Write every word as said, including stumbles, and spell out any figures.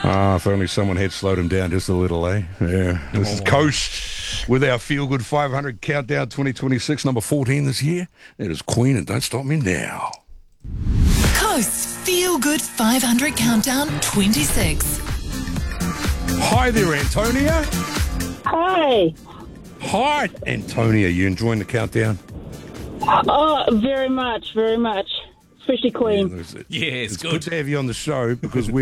Ah, if only someone had slowed him down just a little, eh? Yeah. This is Coast with our Feel Good five hundred Countdown twenty twenty-six, number fourteen this year. It is Queen and Don't Stop Me Now. Coast's Feel Good five hundred Countdown twenty-six. Hi there, Antonia. Hi. Hi, Antonia. You enjoying the countdown? Oh, very much, very much. Especially Queen. Yeah, Yeah, it's, it's good. good to have you on the show because we